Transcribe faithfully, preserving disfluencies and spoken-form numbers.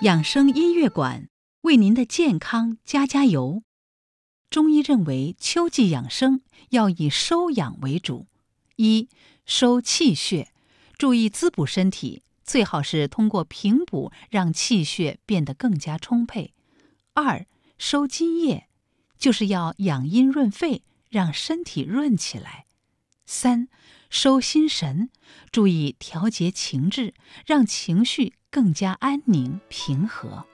养生音乐馆为您的健康加加油。中医认为，秋季养生要以收养为主。一、收气血，注意滋补身体，最好是通过平补让气血变得更加充沛。二、收津液，就是要养阴润肺，让身体润起来。三、收心神，注意调节情志，让情绪更加安宁平和。